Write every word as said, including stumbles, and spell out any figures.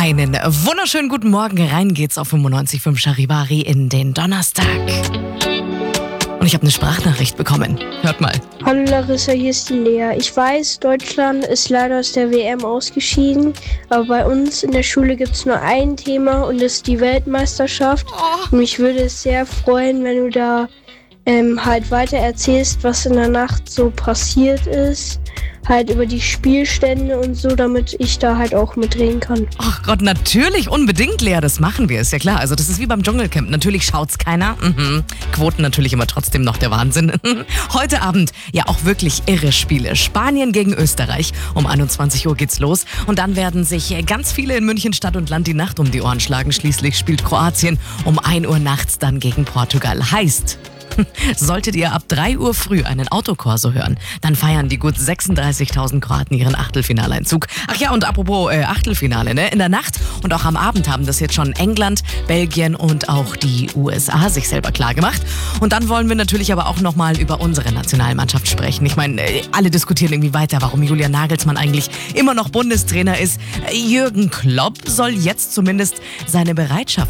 Einen wunderschönen guten Morgen. Rein geht's auf fünfundneunzig Komma fünf Charivari in den Donnerstag. Und ich habe eine Sprachnachricht bekommen. Hört mal. Hallo Larissa, hier ist die Lea. Ich weiß, Deutschland ist leider aus der W M ausgeschieden, aber bei uns in der Schule gibt es nur ein Thema und das ist die Weltmeisterschaft. Oh. Und mich würde es sehr freuen, wenn du da ähm, halt weiter erzählst, was in der Nacht so passiert ist. Halt über die Spielstände und so, damit ich da halt auch mitreden kann. Ach Gott, natürlich, unbedingt, Lea, das machen wir, ist ja klar. Also das ist wie beim Dschungelcamp. Natürlich schaut's keiner. Mhm. Quoten natürlich immer trotzdem noch der Wahnsinn. Heute Abend ja auch wirklich irre Spiele. Spanien gegen Österreich. Um einundzwanzig Uhr geht's los. Und dann werden sich ganz viele in München Stadt und Land die Nacht um die Ohren schlagen. Schließlich spielt Kroatien um ein Uhr nachts dann gegen Portugal. Heißt, solltet ihr ab drei Uhr früh einen Autokorso hören, dann feiern die gut sechsunddreißigtausend Kroaten ihren Achtelfinaleinzug. Ach ja, und apropos äh, Achtelfinale, ne? In der Nacht und auch am Abend haben das jetzt schon England, Belgien und auch die U S A sich selber klargemacht. Und dann wollen wir natürlich aber auch nochmal über unsere Nationalmannschaft sprechen. Ich meine, äh, alle diskutieren irgendwie weiter, warum Julian Nagelsmann eigentlich immer noch Bundestrainer ist. Jürgen Klopp soll jetzt zumindest seine Bereitschaft